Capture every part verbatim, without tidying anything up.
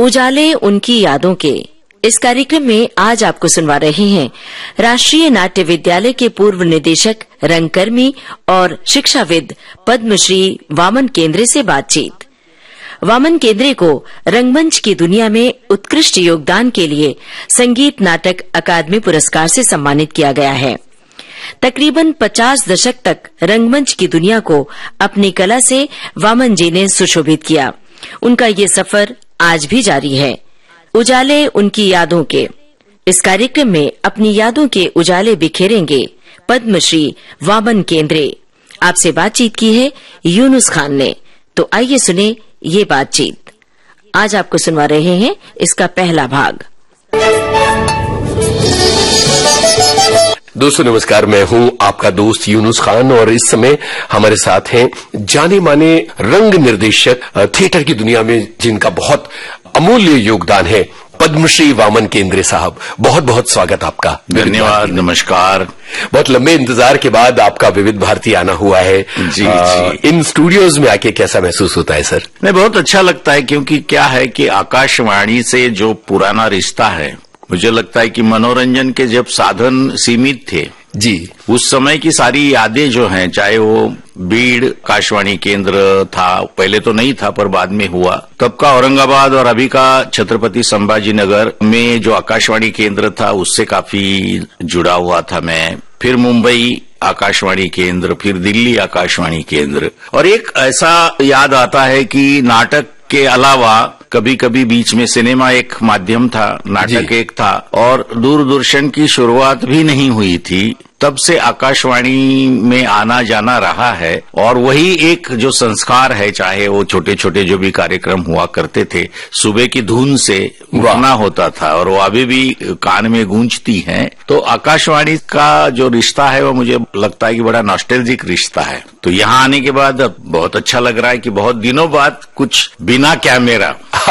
उजाले उनकी यादों के इस कार्यक्रम में आज आपको सुनवा रहे हैं राष्ट्रीय नाट्य विद्यालय के पूर्व निदेशक, रंगकर्मी और शिक्षाविद पद्मश्री वामन केंद्रे से बातचीत। वामन केंद्रे को रंगमंच की दुनिया में उत्कृष्ट योगदान के लिए संगीत नाटक अकादमी पुरस्कार से सम्मानित किया गया है। तकरीबन पचास दशक तक रंगमंच की दुनिया को अपनी कला से वामन जी ने सुशोभित किया। उनका ये सफर आज भी जारी है। उजाले उनकी यादों के इस कार्यक्रम में अपनी यादों के उजाले बिखेरेंगे पद्मश्री वामन केंद्रे। आपसे बातचीत की है यूनुस खान ने, तो आइए सुने ये बातचीत। आज आपको सुनवा रहे हैं इसका पहला भाग। दोस्तों नमस्कार, मैं हूं आपका दोस्त यूनुस खान और इस समय हमारे साथ हैं जाने माने रंग निर्देशक, थिएटर की दुनिया में जिनका बहुत अमूल्य योगदान है, पद्मश्री वामन केंद्रे साहब। बहुत बहुत स्वागत आपका। धन्यवाद, नमस्कार। बहुत लंबे इंतजार के बाद आपका विविध भारती आना हुआ है। जी, आ, जी। इन स्टूडियोज में आके कैसा महसूस होता है सर? नहीं, बहुत अच्छा लगता है, क्योंकि क्या है कि आकाशवाणी से जो पुराना रिश्ता है, मुझे लगता है कि मनोरंजन के जब साधन सीमित थे जी, उस समय की सारी यादें जो हैं, चाहे वो बीड़ आकाशवाणी केंद्र था, पहले तो नहीं था पर बाद में हुआ, तब का औरंगाबाद और अभी का छत्रपति संभाजी नगर में जो आकाशवाणी केंद्र था उससे काफी जुड़ा हुआ था मैं। फिर मुंबई आकाशवाणी केंद्र, फिर दिल्ली आकाशवाणी केंद्र। और एक ऐसा याद आता है कि नाटक के अलावा कभी कभी बीच में सिनेमा एक माध्यम था, नाटक एक था, और दूरदर्शन की शुरुआत भी नहीं हुई थी। तब से आकाशवाणी में आना जाना रहा है और वही एक जो संस्कार है, चाहे वो छोटे छोटे जो भी कार्यक्रम हुआ करते थे, सुबह की धुन से उठना होता था और वो अभी भी कान में गूंजती हैं। तो आकाशवाणी का जो रिश्ता है वो मुझे लगता है कि बड़ा नॉस्टैल्जिक रिश्ता है। तो यहाँ आने के बाद बहुत अच्छा लग रहा है कि बहुत दिनों बाद कुछ बिना कैमरा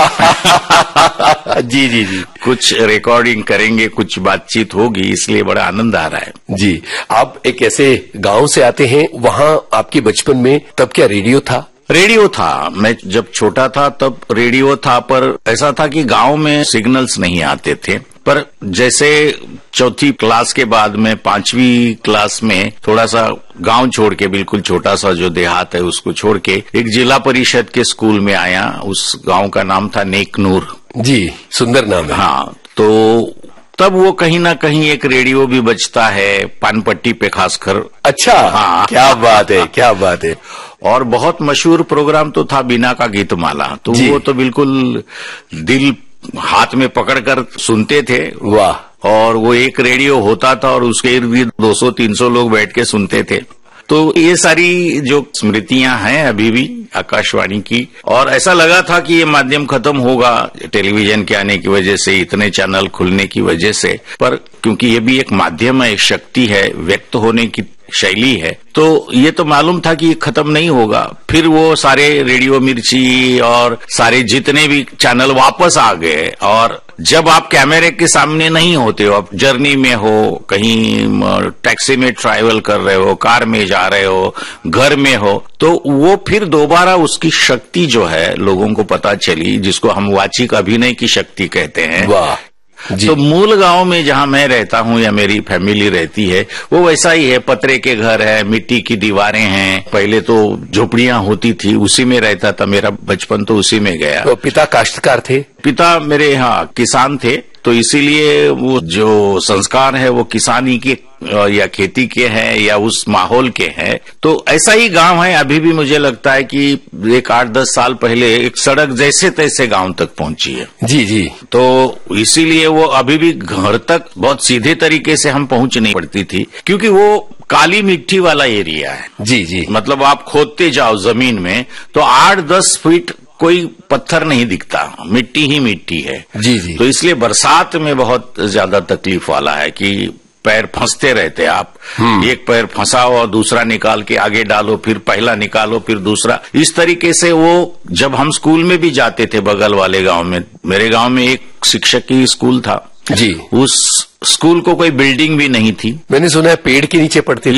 जी जी जी कुछ रिकॉर्डिंग करेंगे, कुछ बातचीत होगी, इसलिए बड़ा आनंद आ रहा है। जी, आप एक ऐसे गांव से आते हैं, वहां आपके बचपन में तब क्या रेडियो था? रेडियो था। मैं जब छोटा था तब रेडियो था, पर ऐसा था कि गांव में सिग्नल्स नहीं आते थे। पर जैसे चौथी क्लास के बाद में पांचवी क्लास में थोड़ा सा गांव छोड़ के, बिल्कुल छोटा सा जो देहात है उसको छोड़ के एक जिला परिषद के स्कूल में आया। उस गांव का नाम था नेकनूर। जी, सुंदर नाम है। हाँ, तो तब वो कहीं ना कहीं एक रेडियो भी बजता है, पानपट्टी पे खासकर। अच्छा, हाँ, क्या बात है, क्या बात है। और बहुत मशहूर प्रोग्राम तो था बीना का गीतमाला, तो वो तो बिल्कुल दिल हाथ में पकड़कर सुनते थे। वाह। और वो एक रेडियो होता था और उसके इर्द गिर्द दो सौ तीन सौ लोग बैठ के सुनते थे। तो ये सारी जो स्मृतियां हैं अभी भी आकाशवाणी की। और ऐसा लगा था कि ये माध्यम खत्म होगा टेलीविजन के आने की वजह से, इतने चैनल खुलने की वजह से, पर क्योंकि ये भी एक माध्यम है, एक शक्ति है, व्यक्त होने की शैली है, तो ये तो मालूम था कि ये खत्म नहीं होगा। फिर वो सारे रेडियो मिर्ची और सारे जितने भी चैनल वापस आ गए। और जब आप कैमरे के सामने नहीं होते हो, आप जर्नी में हो, कहीं टैक्सी में ट्रैवल कर रहे हो, कार में जा रहे हो, घर में हो, तो वो फिर दोबारा उसकी शक्ति जो है लोगों को पता चली, जिसको हम वाचिक अभिनय की शक्ति कहते हैं। वाह। जी। तो मूल गांव में जहां मैं रहता हूं या मेरी फैमिली रहती है, वो वैसा ही है। पतरे के घर है, मिट्टी की दीवारें हैं। पहले तो झोपड़ियां होती थी, उसी में रहता था। मेरा बचपन तो उसी में गया। तो पिता काश्तकार थे? पिता मेरे यहाँ किसान थे, तो इसीलिए वो जो संस्कार है वो किसानी के या खेती के हैं या उस माहौल के हैं। तो ऐसा ही गांव है। अभी भी मुझे लगता है कि एक आठ दस साल पहले एक सड़क जैसे तैसे गांव तक पहुंची है। जी जी। तो इसीलिए वो अभी भी घर तक बहुत सीधे तरीके से हम पहुंच नहीं पड़ती थी, क्योंकि वो काली मिट्टी वाला एरिया है। जी जी। मतलब आप खोदते जाओ जमीन में तो आठ दस फीट कोई पत्थर नहीं दिखता, मिट्टी ही मिट्टी है। जी जी। तो इसलिए बरसात में बहुत ज्यादा तकलीफ वाला है कि पैर फंसते रहते आप। एक पैर फंसाओ और दूसरा निकाल के आगे डालो, फिर पहला निकालो, फिर दूसरा। इस तरीके से वो, जब हम स्कूल में भी जाते थे बगल वाले गांव में, मेरे गांव में एक शिक्षक की स्कूल था जी, उस स्कूल को कोई बिल्डिंग भी नहीं थी। मैंने सुना है पेड़ के नीचे पढ़ते थे।